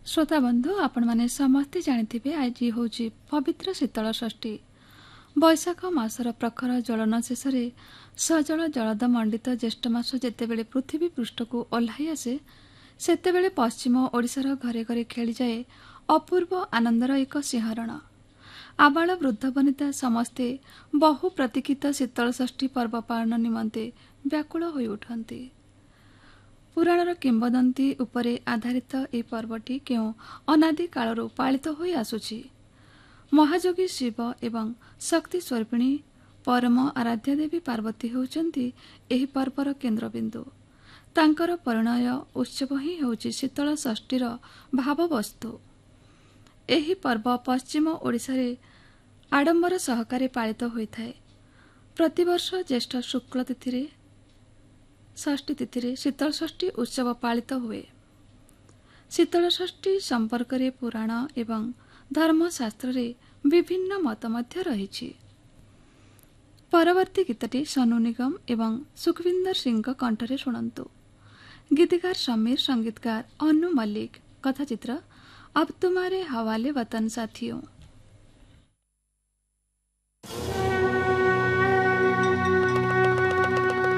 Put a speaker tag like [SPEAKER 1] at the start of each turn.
[SPEAKER 1] श्रोता बंधु आपण माने समस्ते जानिथिबे आज होची पवित्र शीतल षष्ठी। बैशाख मासर प्रखर ज्वलन शेष सजल जलद मंडित ज्येष्ठ मास जेतेबेले पृथ्वी पृष्ठ को ओह्लाई आसे सेतेबेले पश्चिम ओडिशार घरे घरे खेली जाए अपूर्व आनंदर एक सिंहरण। आबाल वृद्ध वनिता समस्ते बहु प्रतीक्षित शीतल षष्ठी पर्व पालन निमंते व्याकुल होई उठंती। पुराणर किंबदंती उपरे आधारित ए पर्वटी केउ अनादि कालरू पालित होई आसुछि। महायोगी शिव एवं शक्ति स्वरूपिणी परम आराध्या देवी पार्वती होउचंती एही पर्वर केन्द्रबिंदु। तांकर परिणय उत्सव ही होउछि शीतल षष्ठीर भाववस्तु। एही पर्व पश्चिम ओडिशारे आडंबर सहकारे पालित होइथाए। प्रतिवर्ष ज्येष्ठ शुक्ल तिथिरे षष्ठी तिथिरे शीतल षष्ठी उत्सव पालित हुए। शीतल षष्ठी संपर्क रे पुराण एवं धर्मशास्त्र रे विभिन्न मत मध्य रहिछि। परवर्ती गीतटी सोनू निगम एवं सुखविंदर सिंह कंठरे शुणन्तु। गीतकार समीर, संगीतकार अनु मल्लिक, कथाचित्र अब तुम्हारे हवाले वतन साथियों।